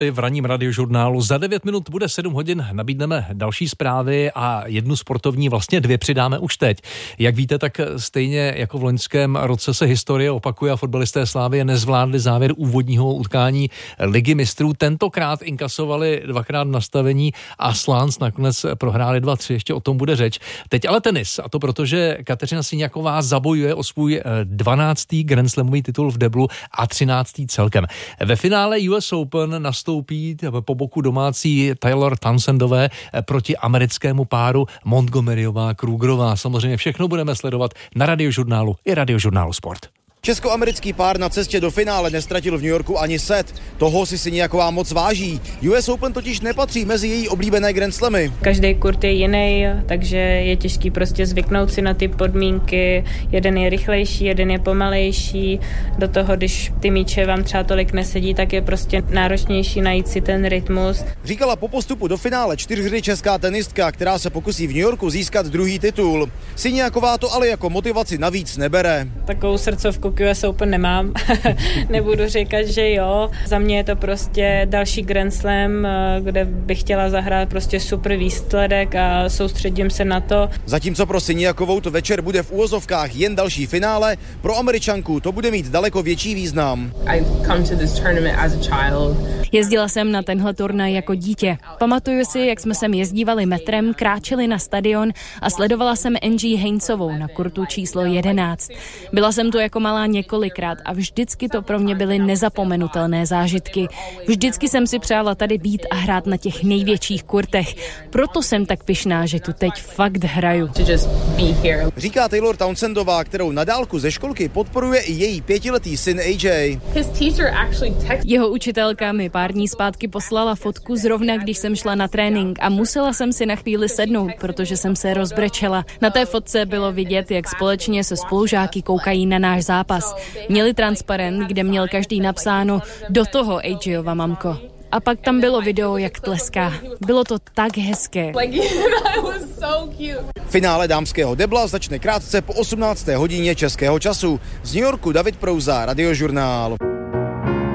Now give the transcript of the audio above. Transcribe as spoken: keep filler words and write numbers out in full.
V ranním radiožurnálu za devět minut bude sedm hodin, nabídneme další zprávy a jednu sportovní, vlastně dvě přidáme už teď. Jak víte, tak stejně jako v loňském roce se historie opakuje a fotbalisté Slavie nezvládli závěr úvodního utkání Ligy mistrů. Tentokrát inkasovali dvakrát nastavení a Slans nakonec prohráli dva tři, ještě o tom bude řeč. Teď ale tenis, a to proto, že Kateřina Siniaková zabojuje o svůj dvanáctý Grand Slamový titul v deblu a třináctý celkem. Ve finále U S Open nastoupí po boku domácí Taylor Townsendové proti americkému páru Montgomeryová Krugerová. Samozřejmě všechno budeme sledovat na Radiožurnálu i Radiožurnálu Sport. Českoamerický pár na cestě do finále nestratil v New Yorku ani set. Toho si Siniaková moc váží. U S Open totiž nepatří mezi její oblíbené Grand Slamy. Každý kurt je jiný, takže je těžký prostě zvyknout si na ty podmínky. Jeden je rychlejší, jeden je pomalejší. Do toho, když ty míče vám třeba tolik nesedí, tak je prostě náročnější najít si ten rytmus. Říkala po postupu do finále čtyřhry česká tenistka, která se pokusí v New Yorku získat druhý titul. Siniaková to ale jako motivaci navíc nebere. Takovou srdcovku U S Open nemám. Nebudu říkat, že jo. Za mě je to prostě další Grand Slam, kde bych chtěla zahrát prostě super výsledek a soustředím se na to. Zatímco pro Siniakovou to večer bude v úvozovkách jen další finále, pro Američanku to bude mít daleko větší význam. Jezdila jsem na tenhle turnaj jako dítě. Pamatuju si, jak jsme sem jezdívali metrem, kráčeli na stadion a sledovala jsem Angie Hainsovou na kurtu číslo jedenáct. Byla jsem tu jako malá několikrát a vždycky to pro mě byly nezapomenutelné zážitky. Vždycky jsem si přála tady být a hrát na těch největších kurtech. Proto jsem tak pyšná, že tu teď fakt hraju. Říká Taylor Townsendová, kterou na dálku ze školky podporuje i její pětiletý syn A J. Jeho učitelka mi pár dní zpátky poslala fotku zrovna, když jsem šla na trénink a musela jsem si na chvíli sednout, protože jsem se rozbrečela. Na té fotce bylo vidět, jak společně se spolužáky koukají na náš zápas. Měli transparent, kde měl každý napsáno do toho AJova mamko. A pak tam bylo video, jak tleská. Bylo to tak hezké. Finále dámského debla začne krátce po osmnácté hodině českého času. Z New Yorku David Prouza, Radiožurnál.